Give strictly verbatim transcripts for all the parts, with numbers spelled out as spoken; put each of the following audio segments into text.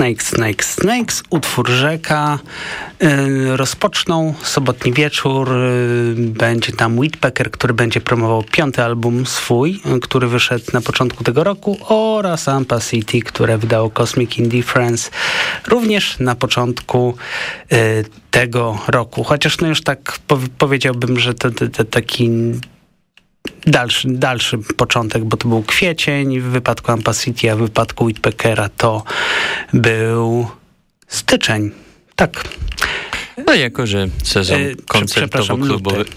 Snakes, Snakes, Snakes, utwór Rzeka. Yy, rozpoczną sobotni wieczór. Yy, będzie tam Whitpecker, który będzie promował piąty album swój, yy, który wyszedł na początku tego roku, oraz Ampa City, które wydało Cosmic Indifference również na początku yy, tego roku. Chociaż no już tak po- powiedziałbym, że to, to, to taki dalszy, dalszy początek, bo to był kwiecień w wypadku Ampa City, a w wypadku Whitpeckera to był styczeń. Tak. No jako, że sezon Yy, koncertowo-klubowy... luty.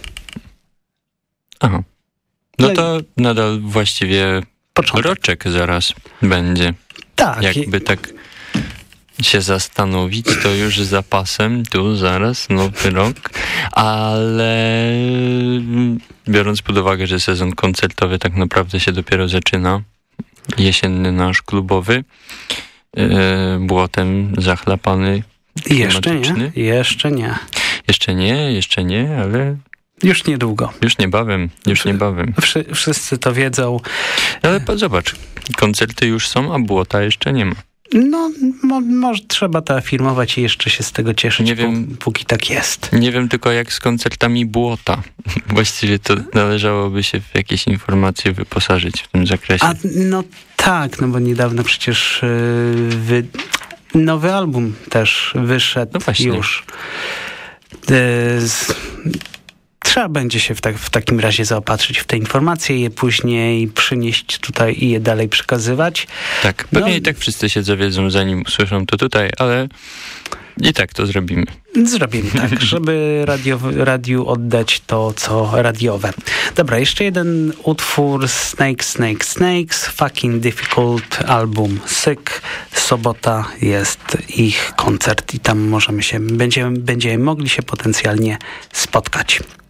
Aha. No to nadal właściwie Początek. roczek zaraz będzie. Tak. Jakby tak się zastanowić, to już z zapasem, tu zaraz, nowy rok, ale biorąc pod uwagę, że sezon koncertowy tak naprawdę się dopiero zaczyna, jesienny nasz klubowy, yy, błotem zachlapany, Jeszcze nie, jeszcze nie. Jeszcze nie, jeszcze nie, ale... Już niedługo. Już niebawem, już niebawem. Wszy, wszyscy to wiedzą. Ale zobacz, koncerty już są, a błota jeszcze nie ma. No, mo, może trzeba to afirmować i jeszcze się z tego cieszyć, Nie wiem, pó- póki tak jest. Nie wiem tylko jak z koncertami błota. Właściwie to należałoby się w jakieś informacje wyposażyć w tym zakresie. A no tak, no bo niedawno przecież yy, wy, nowy album też wyszedł No właśnie. już. Yy, z, Trzeba będzie się w, tak, w takim razie zaopatrzyć w te informacje, je później przynieść tutaj i je dalej przekazywać. Tak, pewnie No, i tak wszyscy się dowiedzą, zanim usłyszą to tutaj, ale i tak to zrobimy. Zrobimy tak, żeby radio, radiu oddać to, co radiowe. Dobra, jeszcze jeden utwór Snakes, Snakes, Snakes, Fucking Difficult album Sick. Sobota jest ich koncert i tam możemy się, będziemy, będziemy mogli się potencjalnie spotkać.